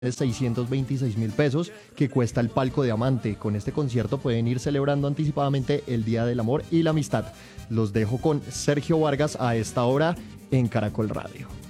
626.000 pesos que cuesta el palco Diamante. Con este concierto pueden ir celebrando anticipadamente el Día del Amor y la Amistad. Los dejo con Sergio Vargas a esta hora en Caracol Radio.